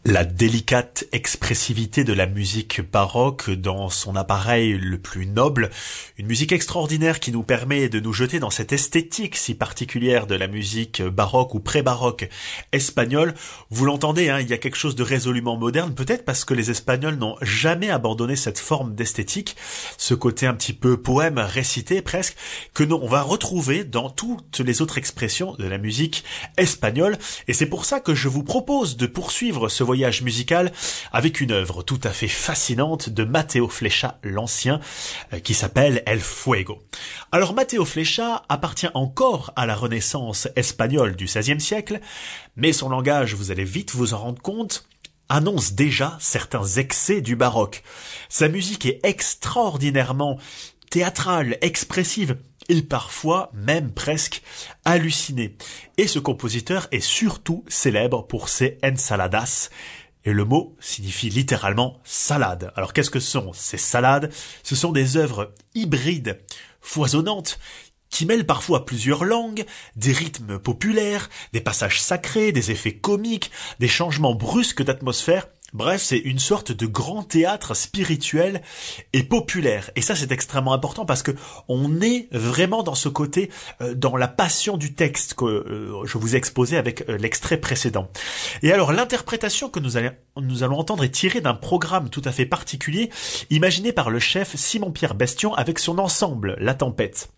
La délicate expressivité de la musique baroque dans son appareil le plus noble, une musique extraordinaire qui nous permet de nous jeter dans cette esthétique si particulière de la musique baroque ou pré-baroque espagnole. Vous l'entendez, il y a quelque chose de résolument moderne, peut-être parce que les Espagnols n'ont jamais abandonné cette forme d'esthétique, ce côté un petit peu poème récité presque, que on va retrouver dans toutes les autres expressions de la musique espagnole. Et c'est pour ça que je vous propose de poursuivre ce voyage musical avec une œuvre tout à fait fascinante de Mateo Flecha l'Ancien qui s'appelle El Fuego. Alors Mateo Flecha appartient encore à la Renaissance espagnole du XVIe siècle, mais son langage, vous allez vite vous en rendre compte, annonce déjà certains excès du baroque. Sa musique est extraordinairement théâtrale, expressive, et parfois même presque halluciné. Et ce compositeur est surtout célèbre pour ses ensaladas, et le mot signifie littéralement salade. Alors qu'est-ce que ce sont ces salades? Ce sont des œuvres hybrides, foisonnantes, qui mêlent parfois plusieurs langues, des rythmes populaires, des passages sacrés, des effets comiques, des changements brusques d'atmosphère. Bref, c'est une sorte de grand théâtre spirituel et populaire. Et ça, c'est extrêmement important parce que on est vraiment dans ce côté, dans la passion du texte que je vous ai exposé avec l'extrait précédent. Et alors, l'interprétation que nous allons entendre est tirée d'un programme tout à fait particulier, imaginé par le chef Simon-Pierre Bestion avec son ensemble, La Tempête.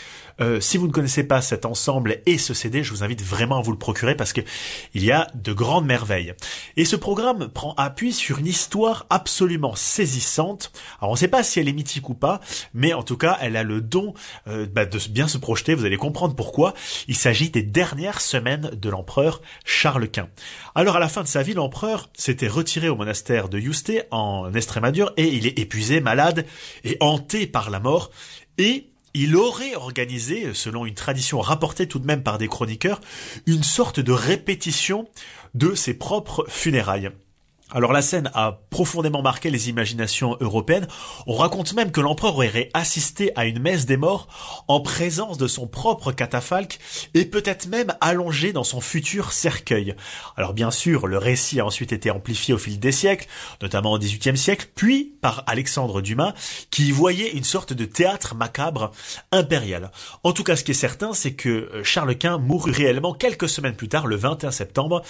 Si vous ne connaissez pas cet ensemble et ce CD, je vous invite vraiment à vous le procurer parce que il y a de grandes merveilles. Et ce programme prend appui sur une histoire absolument saisissante. Alors on ne sait pas si elle est mythique ou pas, mais en tout cas elle a le don de bien se projeter. Vous allez comprendre pourquoi. Il s'agit des dernières semaines de l'empereur Charles Quint. Alors à la fin de sa vie, l'empereur s'était retiré au monastère de Yuste en Estrémadure et il est épuisé, malade et hanté par la mort. Et il aurait organisé, selon une tradition rapportée tout de même par des chroniqueurs, une sorte de répétition de ses propres funérailles. Alors la scène a profondément marqué les imaginations européennes. On raconte même que l'empereur aurait assisté à une messe des morts en présence de son propre catafalque et peut-être même allongé dans son futur cercueil. Alors bien sûr, le récit a ensuite été amplifié au fil des siècles, notamment au XVIIIe siècle, puis par Alexandre Dumas, qui y voyait une sorte de théâtre macabre impérial. En tout cas, ce qui est certain, c'est que Charles Quint mourut réellement quelques semaines plus tard, le 21 septembre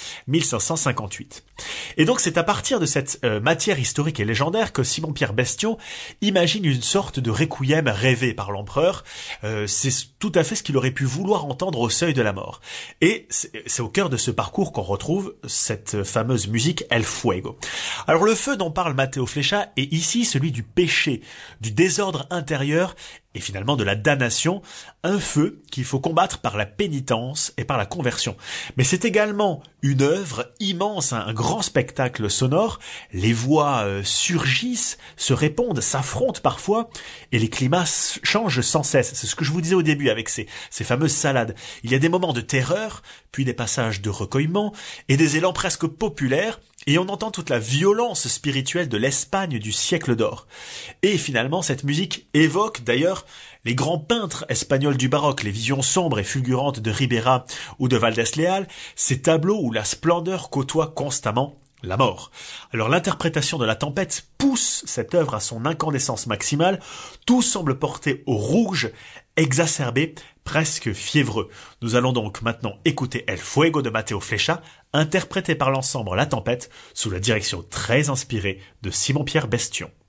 1558. Et donc c'est à partir de cette matière historique et légendaire que Simon-Pierre Bestion imagine une sorte de requiem rêvé par l'empereur. C'est tout à fait ce qu'il aurait pu vouloir entendre au seuil de la mort. Et c'est au cœur de ce parcours qu'on retrouve cette fameuse musique El Fuego. Alors le feu dont parle Mateo Flecha est ici celui du péché, du désordre intérieur et finalement de la damnation, un feu qu'il faut combattre par la pénitence et par la conversion. Mais c'est également une œuvre immense, un grand spectacle sonore, les voix surgissent, se répondent, s'affrontent parfois, et les climats changent sans cesse. C'est ce que je vous disais au début avec ces fameuses salades. Il y a des moments de terreur, puis des passages de recueillement, et des élans presque populaires, et on entend toute la violence spirituelle de l'Espagne du siècle d'or. Et finalement, cette musique évoque d'ailleurs les grands peintres espagnols du baroque, les visions sombres et fulgurantes de Ribera ou de Valdés Leal, ces tableaux où la splendeur côtoie constamment la mort. Alors l'interprétation de La Tempête pousse cette œuvre à son incandescence maximale, tout semble porter au rouge, exacerbé, presque fiévreux. Nous allons donc maintenant écouter El Fuego de Mateo Flecha, interprété par l'ensemble La Tempête, sous la direction très inspirée de Simon-Pierre Bestion.